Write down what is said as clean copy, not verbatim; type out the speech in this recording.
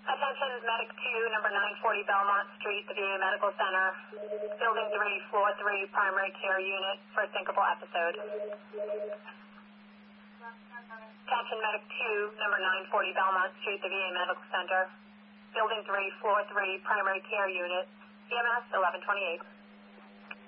Attention, Medic 2, number 940 Belmont Street, the VA Medical Center. Building 3, floor 3, primary care unit for a syncopal episode. Attention, Medic 2, number 940 Belmont Street, the VA Medical Center. Building 3, floor 3, primary care unit. EMS 1128.